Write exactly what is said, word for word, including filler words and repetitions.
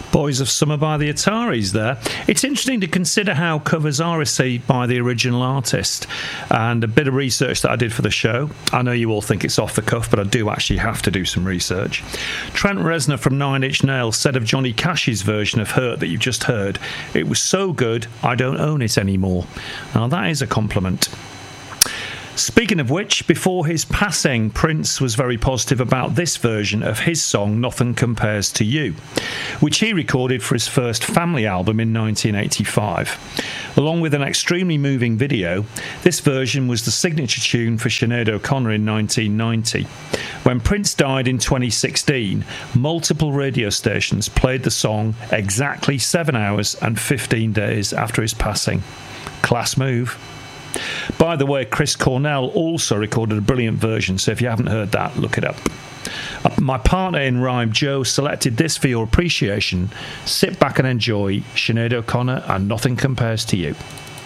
Boys of Summer by the Ataris there. It's interesting to consider how covers are received by the original artist, and a bit of research that I did for the show. I know you all think it's off the cuff, but I do actually have to do some research. Trent Reznor from Nine Inch Nails said of Johnny Cash's version of Hurt that you just heard, "It was so good, I don't own it anymore." Now that is a compliment. Speaking of which, before his passing, Prince was very positive about this version of his song Nothing Compares to You, which he recorded for his first family album in nineteen eighty-five. Along with an extremely moving video, this version was the signature tune for Sinead O'Connor in nineteen ninety. When Prince died in twenty sixteen, multiple radio stations played the song exactly seven hours and fifteen days after his passing. Class move. By the way, Chris Cornell also recorded a brilliant version, so if you haven't heard that, look it up. My partner in rhyme, Joe, selected this for your appreciation. Sit back and enjoy Sinead O'Connor and Nothing Compares to You.